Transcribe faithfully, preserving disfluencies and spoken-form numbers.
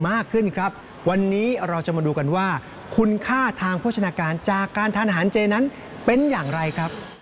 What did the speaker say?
มากขึ้นครับวันนี้เราจะมาดูกันว่าคุณค่าทางโภชนาการจากการทานอาหารเจนั้นเป็นอย่างไรครับ